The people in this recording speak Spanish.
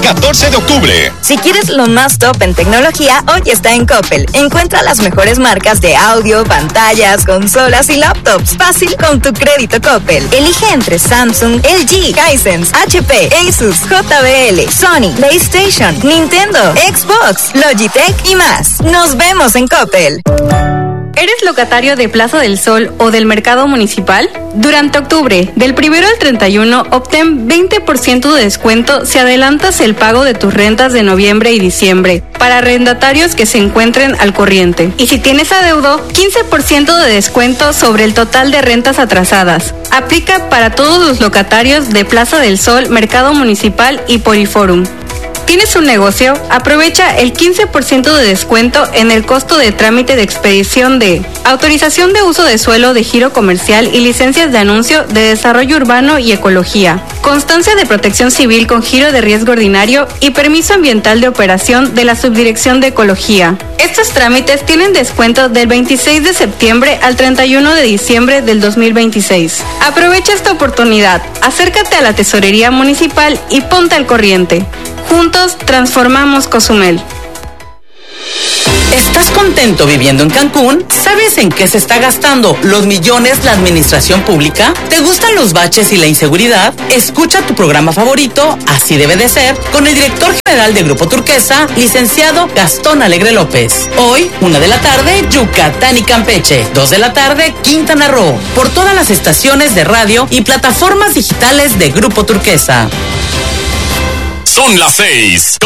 14 de octubre. Si quieres lo más top en tecnología, hoy está en Coppel. Encuentra las mejores marcas de audio, pantallas, consolas y laptops. Fácil con tu crédito Coppel. Elige entre Samsung, LG, Hisense, HP, Asus, JBL, Sony, PlayStation, Nintendo, Xbox, Logitech y más. Nos vemos en Coppel. ¿Eres locatario de Plaza del Sol o del Mercado Municipal? Durante octubre, del 1 al 31, obtén 20% de descuento si adelantas el pago de tus rentas de noviembre y diciembre para arrendatarios que se encuentren al corriente. Y si tienes adeudo, 15% de descuento sobre el total de rentas atrasadas. Aplica para todos los locatarios de Plaza del Sol, Mercado Municipal y Poliforum. ¿Tienes un negocio? Aprovecha el 15% de descuento en el costo de trámite de expedición de autorización de uso de suelo de giro comercial y licencias de anuncio de desarrollo urbano y ecología, constancia de protección civil con giro de riesgo ordinario y permiso ambiental de operación de la Subdirección de Ecología. Estos trámites tienen descuento del 26 de septiembre al 31 de diciembre del 2026. Aprovecha esta oportunidad, acércate a la Tesorería Municipal y ponte al corriente. Juntos transformamos Cozumel. ¿Estás contento viviendo en Cancún? ¿Sabes en qué se está gastando los millones la administración pública? ¿Te gustan los baches y la inseguridad? Escucha tu programa favorito, Así Debe de Ser, con el director general de Grupo Turquesa, licenciado Gastón Alegre López. Hoy, 1 de la tarde, Yucatán y Campeche. 2 de la tarde, Quintana Roo. Por todas las estaciones de radio y plataformas digitales de Grupo Turquesa. Son las 6:00.